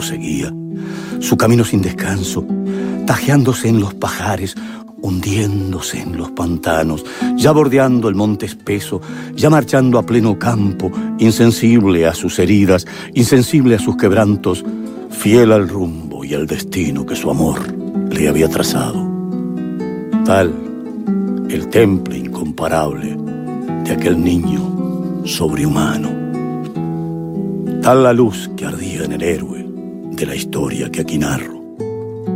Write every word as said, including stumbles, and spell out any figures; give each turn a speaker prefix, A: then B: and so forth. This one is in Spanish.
A: proseguía, su camino sin descanso, tajeándose en los pajares, hundiéndose en los pantanos, ya bordeando el monte espeso, ya marchando a pleno campo, insensible a sus heridas, insensible a sus quebrantos, fiel al rumbo y al destino que su amor le había trazado. Tal el temple incomparable de aquel niño sobrehumano, tal la luz que ardía en el héroe de la historia que aquí narro.